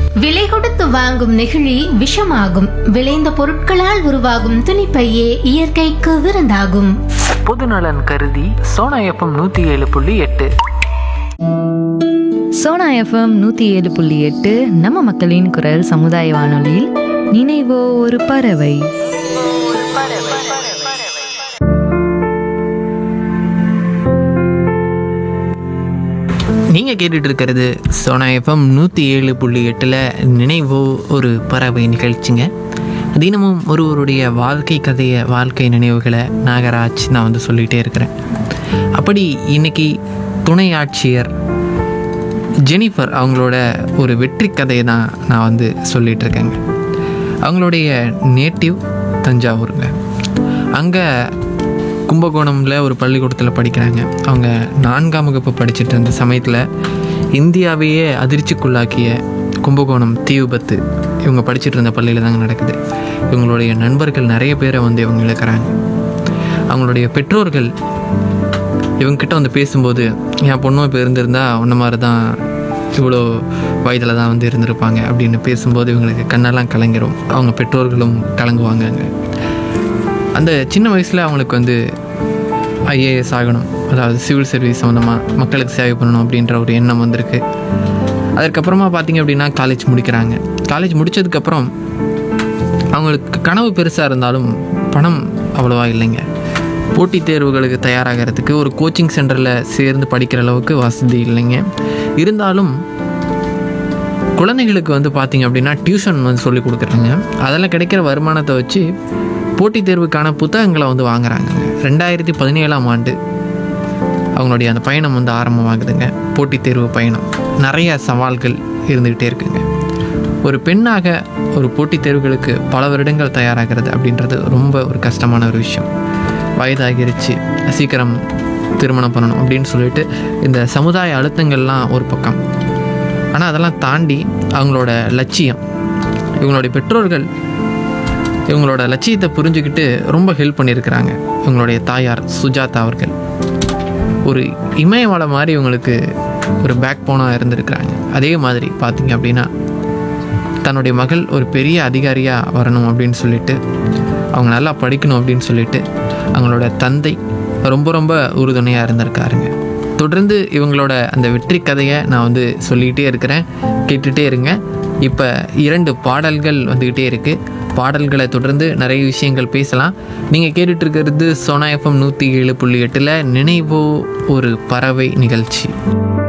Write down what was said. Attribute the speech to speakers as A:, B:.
A: விலை கொடுத்து வாங்கும் நெகிழி விஷமாகும். விளைந்த பொருட்களால் உருவாகும் துணிப்பையே இயற்கைக்கு விருந்தாகும்.
B: பொதுநலன் கருதி சோனா எஃப்எம் 107.8.
C: சோனா எஃப்எம் 107.8 நம்ம மக்களின் குரல் சமுதாய வானொலியில் நினைவோ ஒரு பறவை.
B: நீங்கள் கேட்டுட்டு இருக்கிறது சோனா எஃப்எம் 107.8 நினைவோ ஒரு பறவை நிகழ்ச்சிங்க. தினமும் ஒருவருடைய வாழ்க்கை கதையை, வாழ்க்கை நினைவுகளை நாகராஜ் நான் வந்து சொல்லிகிட்டே இருக்கிறேன். அப்படி இன்னைக்கு துணை ஆட்சியர் ஜெனிஃபர் அவங்களோட ஒரு வெற்றி கதையை தான் நான் வந்து சொல்லிகிட்டு இருக்கேங்க. அவங்களுடைய நேட்டிவ் தஞ்சாவூருங்க. அங்கே கும்பகோணமில் ஒரு பள்ளிக்கூடத்தில் படிக்கிறாங்க. அவங்க 4ஆம் வகுப்பு படிச்சுட்டு இருந்த சமயத்தில் இந்தியாவையே அதிர்ச்சிக்குள்ளாக்கிய கும்பகோணம் தீ விபத்து இவங்க படிச்சுட்டு இருந்த பள்ளியில் தாங்க நடக்குது. இவங்களுடைய நண்பர்கள் நிறைய பேரை வந்து இவங்க இழக்கிறாங்க. அவங்களுடைய பெற்றோர்கள் இவங்ககிட்ட வந்து பேசும்போது, என் பொண்ணும் இப்போ இருந்திருந்தா உன்ன மாதிரி தான் இவ்வளோ வயதில் தான் வந்து இருந்திருப்பாங்க அப்படின்னு பேசும்போது இவங்களுக்கு கண்ணெல்லாம் கலங்கிரும். அவங்க பெற்றோர்களும் கலங்குவாங்கங்க. அந்த சின்ன வயசில் அவங்களுக்கு வந்து ஐஏஎஸ் ஆகணும், அதாவது சிவில் சர்வீஸ் சம்மந்தமாக மக்களுக்கு சேவை பண்ணணும் அப்படின்ற ஒரு எண்ணம் வந்திருக்கு. அதுக்கப்புறமா பார்த்திங்க அப்படின்னா காலேஜ் முடிக்கிறாங்க. காலேஜ் முடித்ததுக்கப்புறம் அவங்களுக்கு கனவு பெருசாக இருந்தாலும் பணம் அவ்வளோவா இல்லைங்க. போட்டித் தேர்வுகளுக்கு தயாராகிறதுக்கு ஒரு கோச்சிங் சென்டரில் சேர்ந்து படிக்கிற அளவுக்கு வசதி இல்லைங்க. இருந்தாலும் குழந்தைங்களுக்கு வந்து பார்த்திங்க அப்படின்னா டியூஷன் வந்து சொல்லி கொடுக்குறாங்க. அதில் கிடைக்கிற வருமானத்தை வச்சு போட்டித் தேர்வுக்கான புத்தகங்களை வந்து வாங்குறாங்க. 2017ஆம் ஆண்டு அவங்களுடைய அந்த பயணம் வந்து ஆரம்பமாகுதுங்க. போட்டித் தேர்வு பயணம். நிறைய சவால்கள் இருந்துக்கிட்டே இருக்குங்க. ஒரு பெண்ணாக ஒரு போட்டித் தேர்வுகளுக்கு பல வருடங்கள் தயாராகிறது அப்படின்றது ரொம்ப ஒரு கஷ்டமான ஒரு விஷயம். வயதாகிருச்சு, சீக்கிரம் திருமணம் பண்ணணும் அப்படின்னு சொல்லிட்டு இந்த சமுதாய அழுத்தங்கள்லாம் ஒரு பக்கம். ஆனால் அதெல்லாம் தாண்டி அவங்களோட லட்சியம், இவங்களுடைய பெற்றோர்கள் இவங்களோட லட்சியத்தை புரிஞ்சுக்கிட்டு ரொம்ப ஹெல்ப் பண்ணியிருக்கிறாங்க. இவங்களுடைய தாயார் சுஜாதா அவர்கள் ஒரு இமயமலை மாதிரி இவங்களுக்கு ஒரு பேக் போனாக இருந்திருக்கிறாங்க. அதே மாதிரி பார்த்திங்க அப்படின்னா தன்னுடைய மகள் ஒரு பெரிய அதிகாரியாக வரணும் அப்படின்னு சொல்லிட்டு, அவங்க நல்லா படிக்கணும் அப்படின்னு சொல்லிட்டு அவங்களோட தந்தை ரொம்ப ரொம்ப உறுதுணையாக இருந்திருக்காருங்க. தொடர்ந்து இவங்களோட அந்த வெற்றி கதையை நான் வந்து சொல்லிக்கிட்டே இருக்கிறேன், கேட்டுகிட்டே இருங்க. இப்போ 2 பாடல்கள் வந்துக்கிட்டே இருக்குது. பாடல்களை தொடர்ந்து நிறைய விஷயங்கள் பேசலாம். நீங்கள் கேட்டுட்ருக்கிறது சோனா எஃப்எம் 107.8 நினைவோ ஒரு பறவை நிகழ்ச்சி.